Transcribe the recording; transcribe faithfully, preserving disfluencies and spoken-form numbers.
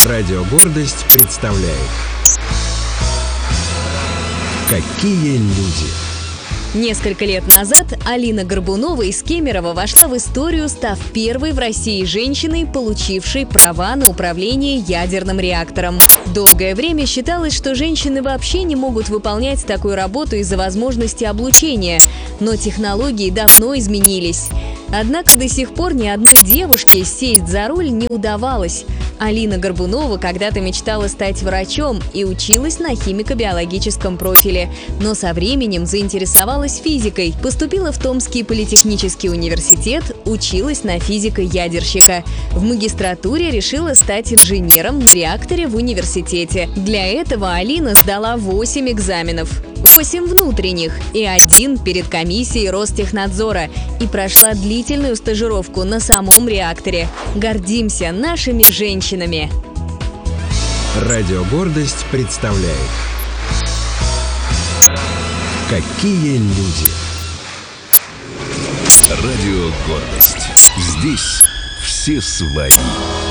Радио «Гордость» представляет «Какие люди». Несколько лет назад Алина Горбунова из Кемерово вошла в историю, став первой в России женщиной, получившей права на управление ядерным реактором. Долгое время считалось, что женщины вообще не могут выполнять такую работу из-за возможности облучения, но технологии давно изменились. Однако до сих пор ни одной девушке сесть за руль не удавалось. Алина Горбунова когда-то мечтала стать врачом и училась на химико-биологическом профиле, но со временем заинтересовалась физикой, поступила в Томский политехнический университет, училась на физика-ядерщика. В магистратуре решила стать инженером на реакторе в университете. Для этого Алина сдала восемь экзаменов. восемь внутренних и один перед комиссией Ростехнадзора и прошла длительную стажировку на самом реакторе. Гордимся нашими женщинами! Радио «Гордость» представляет «Какие люди». Радио «Гордость». Здесь все свои.